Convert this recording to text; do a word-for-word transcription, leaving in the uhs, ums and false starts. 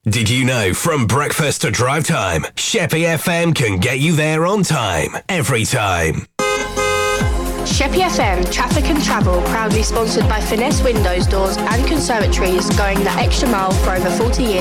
Did you know from breakfast to drive time, Sheppey F M can get you there on time, every time. Sheppey F M Traffic and Travel, proudly sponsored by Finesse Windows, Doors and Conservatories, going the extra mile for over forty years.